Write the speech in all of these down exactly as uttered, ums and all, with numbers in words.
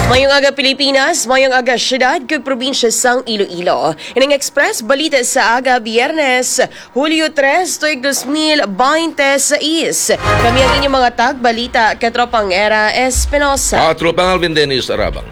Mayong aga Pilipinas, mayong aga syudad kag probinsya sang Iloilo. Ining express balita sa aga Biyernes, Hulyo tres, tuig dos mil veintiséis. Kami ang inyong mga tag balita katropang Era Espinosa. Katropang Alvin Dennis Arabang.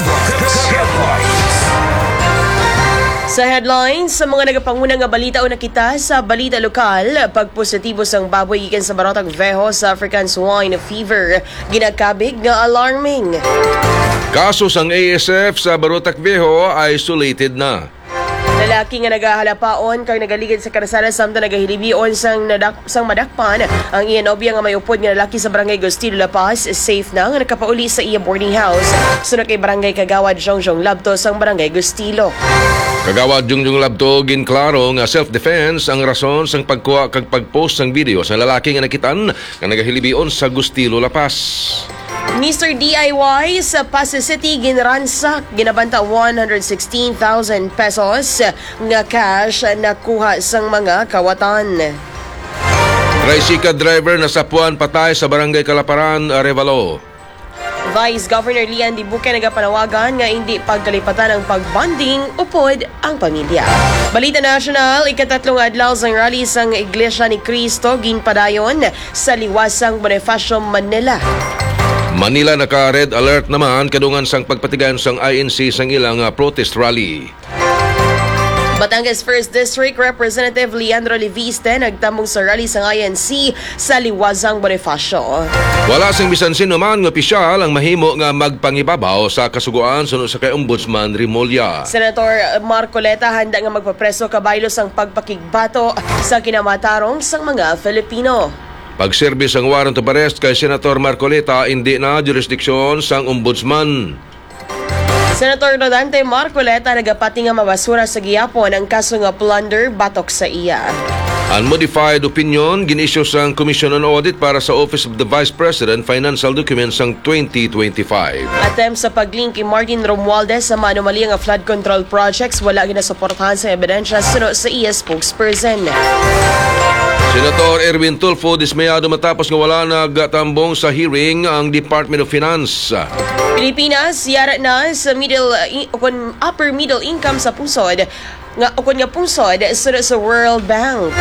Sa headlines, sa mga nagapangunang nga balita o nakita sa balita lokal, pagpositibo sang baboy gikan sa Barotag Veho sa African Swine Fever, ginakabig nga alarming. Kaso sang A S F sa Barotag Veho isolated na. Lalaki nga nagahalapaon kag nagaligid sa karasada samtang nagahilibion sang nadak sang madakpan ang iya nobya nga may upod nga lalaki sa Barangay Agustino La Paz safe na nga nakapauli sa iya boarding house sunod kay Barangay Kagawad Jongjong Labto sang Barangay Gustilo. Kagawad Jongjong Labto ginklaro nga self-defense ang rason sang pagkuha kag pagpost sang video sa lalaki nga nakitaan nga nagahilibion sa Gustilo La Paz. Mister D I Y sa Pasay City ginransak ginabanta one hundred sixteen thousand pesos nga cash nakuha sang mga kawatan. Tricycle driver na sapuan patay sa Barangay Kalaparan, Arevalo. Vice Governor Lian Dibuque nagapanawagan nga hindi pagkalipatan ang pagbanding upod ang pamilya. Balita National, ikatatlong adlaw sang rally sang Iglesia ni Cristo ginpadayon sa liwasang Bonifacio, Manila. Manila naka-red alert naman kadungan sang pagpatigan sang I N C sang ilang uh, protest rally. Batangas first District Representative Leandro Leviste nagtambong sa rally sang I N C sa liwasang Bonifacio. Wala sing bisan sino man nga opisyal ang mahimo nga magpangibabaw sa kasuguan sunod sa kay Ombudsman Rimulya. Senator Marcoleta handa nga magpapreso kabaylo sang pagpakigbato sa kinamatarong sang mga Filipino. Pagserbis ang warrant of arrest kay Senator Marcoleta hindi na jurisdiksyon sang Ombudsman. Senator Rodante Marcoleta nagapati nga mabasura sa gihapon ang kaso nga plunder batok sa iya. Unmodified opinion ginisyo sang Commission on Audit para sa Office of the Vice President Financial Documents sang twenty twenty-five. Attempt sa paglink kay Martin Romualdez sa maanomalya nga flood control projects wala ginasuportahan sa ebidensya suno sa iya spokesperson. Senator Erwin Tulfo dismayado matapos nga wala nagtambong sa hearing ang Department of Finance. Pilipinas yara na sa middle uh, upper middle income sa pusod nga ukon nga pusod sunod sa World Bank.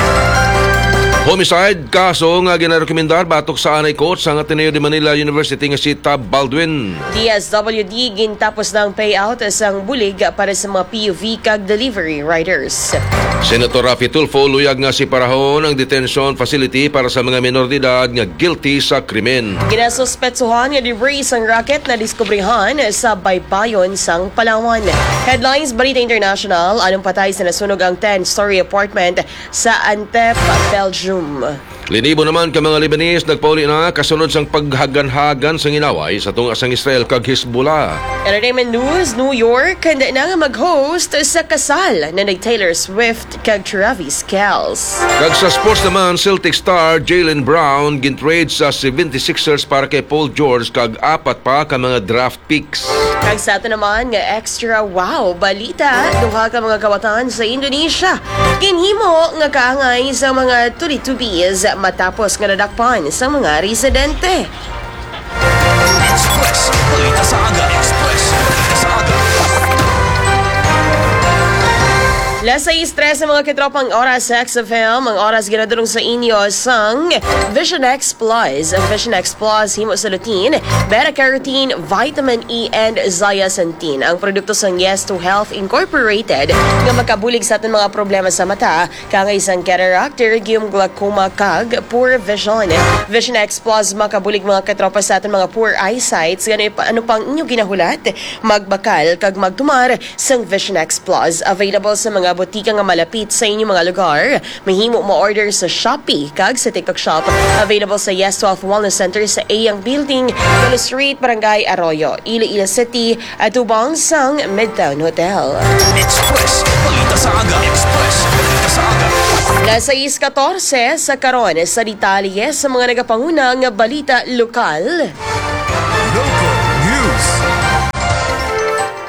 Homicide kaso nga ginarekomendar batok sa anay coach sa Ateneo de Manila University nga si Tab Baldwin. D S W D gintapos ng payout sang bulig para sa mga P U V kag delivery riders. Senator Rafi Tulfo luyag nga si parahon ang detention facility para sa mga menor de edad nga guilty sa krimen. Ginasuspetsuhan nga debris sang rocket na diskubrihan sa baybayon sang Palawan. Headlines Balita International, anong patay sa nasunog ang ten-story apartment sa Antep, Belgium. Linibo naman ka mga Lebanese nagpauli na kasunod sang paghagan-hagan sang inaway sa tunga sang Israel kag Hezbollah. Entertainment News, New York handa na nga mag-host sa kasal na nag Taylor Swift kag Travis Kelce. Kag sa sports naman, Celtic star Jaylen Brown gintrade sa seventy-sixers para kay Paul George kag apat pa ka mga draft picks. Kag sa ato naman nga extra wow balita, duha ka mga kawatan sa Indonesia ginhimo nga kaangay sa mga tuli-tubis matapos nga nadakpan sa mga residente. Express, balita sa aga. Express, balita sa aga. Lasa stress sa mga kitropang oras sa X F M, ang oras ginadulong sa inyo sang Vision X Plus. Ang Vision X Plus, himo sa lutein, beta-carotene, vitamin E, and zeaxanthin. Ang produkto sang Yes to Health Incorporated nga makabulig sa ating mga problema sa mata, kangay isang cataract, pterygium, glaucoma, kag poor vision. Vision X Plus makabulig mga katropa sa ating mga poor eyesight. Gano ano pang inyo ginahulat, magbakal kag magtumar sang Vision X Plus. Available sa mga butika nga malapit sa inyong mga lugar. Mahimo mo order sa Shopee kag sa TikTok Shop. Available sa Yes twelve Wellness Center sa Ayang Building, Dolo Street, Barangay Arroyo, Iloilo City, at tubang sang Midtown Hotel. Express, balita sa aga. Express, balita sa aga. Nasa is fourteen sa karon sa detalye sa mga nagapangunang balita lokal. Local news.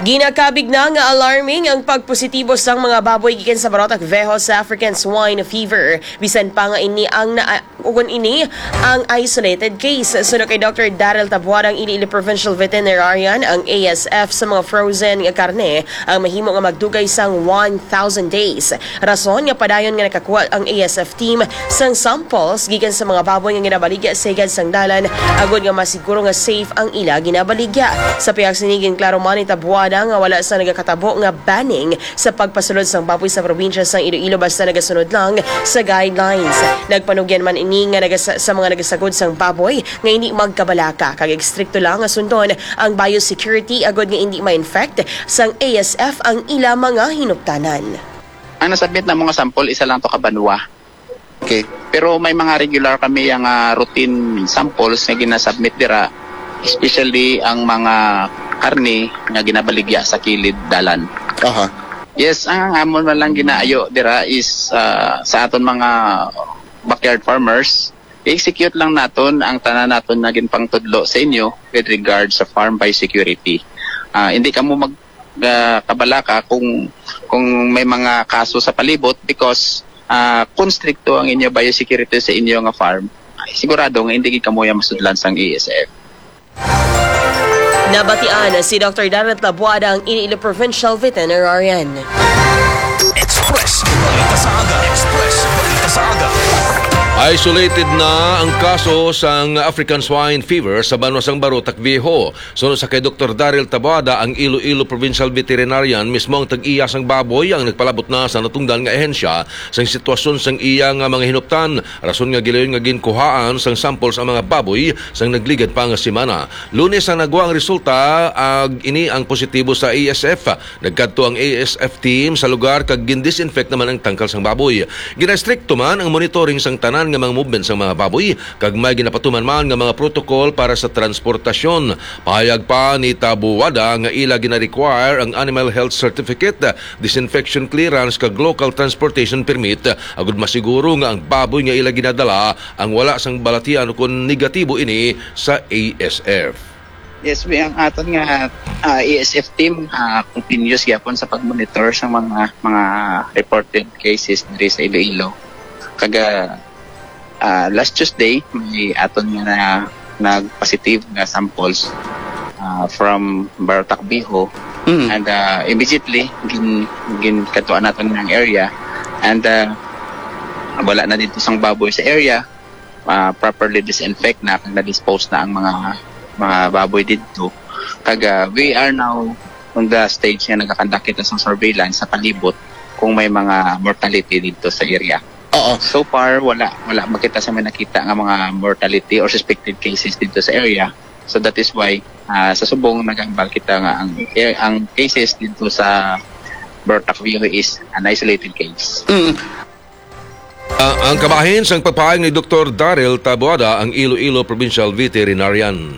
Ginakabig na nga alarming ang pagpositibo sang mga baboy gikan sa Barotac Vejo sa African swine fever. Bisan pa nga ini ang na ugon ini ang isolated case. Suno kay Doctor Daryl Tabuada ang Iloilo Provincial Veterinarian, ang A S F sa mga frozen nga karne ang mahimo nga magdugay sang one thousand days. Rason nga padayon nga nakakuha ang A S F team sang samples gikan sa mga baboy nga ginabaligya sa igad sang dalan agod nga masiguro nga safe ang ila ginabaligya. Sa pihak sinigin klaro man ni Tabuada nga wala sa nagakatabo nga banning sa pagpasulod sang baboy sa probinsya sang Iloilo basta nagasunod lang sa guidelines. Nagpanugyan man ini nga nagas- sa mga nagasagod sang baboy nga hindi magkabalaka kag ekstrikto lang nga sundon ang biosecurity agod nga hindi ma-infect sang A S F ang ila mga hinuptanan. Ang nasabit na mga sample, isa lang to kabanwa. Okay. Pero may mga regular kami yung uh, routine samples na ginasubmit dira, especially ang mga karne nga ginabaligya sa kilid dalan. Aha. Yes, ang amon man lang ginaayo dira is uh, sa aton mga backyard farmers, i-execute lang naton ang tanan naton na ginpangtudlo sa inyo with regard sa farm biosecurity. Uh, hindi ka mo mag uh, kabalaka kung kung may mga kaso sa palibot because uh, kung stricto ang inyo biosecurity sa inyo nga farm, sigurado nga hindi ka mo yung masudlan sang A S F. Nabatian si Doctor Daryl Tabuada ang Iloilo Provincial Veterinarian. Express. Balita sa aga. Express. Balita sa aga. Isolated na ang kaso sang African swine fever sa banwasang Barotac Viejo. Sunod sa kay Doctor Daryl Tabuada, ang Iloilo Provincial Veterinarian mismo ang tag-iya sang baboy ang nagpalabot na sa natungdan nga ehensya sang sitwasyon sang iya nga mga hinuptan. Rason nga gilayon nga ginkuhaan sang samples ang mga baboy sang nagligad pa nga semana. Lunes ang nagwa ang resulta ag ini ang positibo sa A S F. Nagkadto ang A S F team sa lugar kag gindisinfect naman ang tangkal sang baboy. Ginastrikto man ang monitoring sang tanan nga mga movement sa mga baboy kag may ginapatuman man nga mga protocol para sa transportasyon. Pahayag pa ni Tabuada nga ila gina-require ang Animal Health Certificate, disinfection clearance kag local transportation permit agud masiguro nga ang baboy nga ila ginadala ang wala sang balatian kun negatibo ini sa A S F. Yes, we ang aton nga uh, A S F team uh, continuous gyapon sa pag-monitor sa mga mga reported cases diri sa Iloilo. Kaga uh, last Tuesday may aton nga na nag-positive nga samples uh, from Barotac Viejo mm. and uh, immediately gin gin katuan naton ng area and uh, wala na dito sang baboy sa area, uh, properly disinfect na kag na-dispose na ang mga mga baboy dito. Kaga we are now on the stage nga nagakandak kita sa surveillance sa palibot kung may mga mortality dito sa area. Oo. So far wala wala makita sa may nakita nga mga mortality or suspected cases dito sa area. So that is why uh, sa subong nagambal kita nga ang ang cases dito sa Barotac Viejo is an isolated case. Mm. Uh, ang kabahin sang pagpahayag ni Doctor Daryl Tabuada, ang Iloilo Provincial Veterinarian.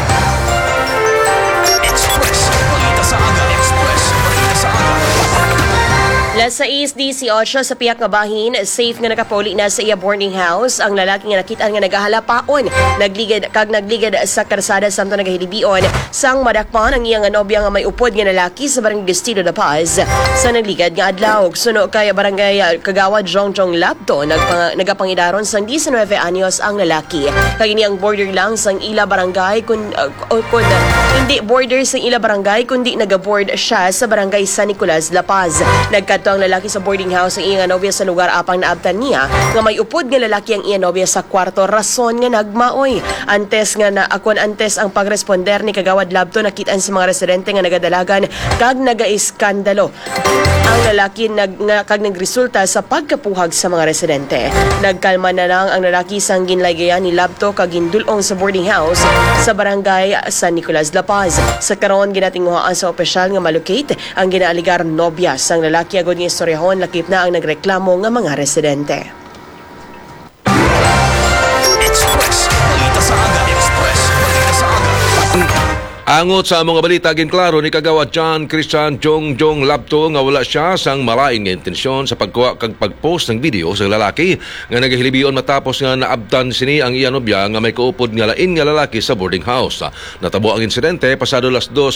Express. Balita sa aga. Express. Balita sa aga. Las sais eighteen sa piyak nga bahin, safe nga nakapuli na sa iya boarding house ang lalaki nga nakitaan nga nagahalapaon, nagligid kag nagligid sa karsada samtang nagahilibion sang madakpan ang iya nga nobya nga may upod nga lalaki sa barangay Castillo de Paz sa nagligid nga adlaw. Suno kay barangay Kagawad Jongjong Labto nagpang, nagapangidaron sang nineteen anyos ang lalaki. Kay ini ang border lang sang ila barangay kun, uh, kun hindi border sang ila barangay kundi nagaboard siya sa barangay San Nicolas, La Paz. Nagkat ang lalaki sa boarding house ang iyang nobya sa lugar apang naabtan niya nga may upod nga lalaki ang iyang nobya sa kwarto rason nga nagmaoy. Antes nga na akon antes ang pagresponder ni Kagawad Labto nakitaan sa mga residente nga nagadalagan kag nagaiskandalo. Ang lalaki nag nga, kag nagresulta sa pagkapuhag sa mga residente. Nagkalma na lang ang lalaki sang ginlaygayan ni Labto kag gindulong sa boarding house sa barangay San Nicolas, La Paz. Sa karon ginatinguhaan sa opisyal nga malocate ang ginaaligar nobya sang lalaki agad ng istoryahon lakip na ang nagreklamo ng mga residente. Express. Balita sa aga. Express. Balita sa aga. Angot sa mga balita ginklaro ni Kagawad John Christian Jongjong Labto nga wala siya sang malaing nga intensyon sa pagkuha kag pagpost ng video sa lalaki nga nagahilibion matapos nga naabtan sini ang iya nobya nga may kaupod nga lain nga lalaki sa boarding house. Natabo ang insidente pasado las dos